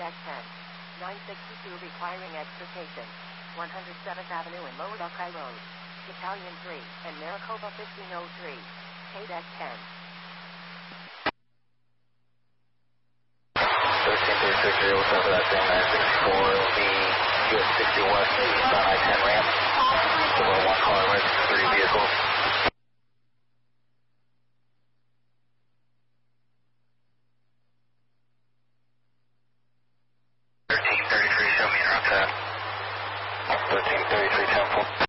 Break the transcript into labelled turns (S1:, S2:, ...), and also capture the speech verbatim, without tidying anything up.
S1: X ten. nine sixty-two requiring extrication. one hundred seventh Avenue and Lower Buckeye Road. Battalion three and Maricopa fifteen oh three. K D E C ten.
S2: thirteen thirty-six, zero seven, that's in nine sixty-four. It'll be U S sixty West, eastbound I ten ramp. Over one car with three vehicles. thirteen thirty-three, show me in route that. thirteen thirty-three, ten four.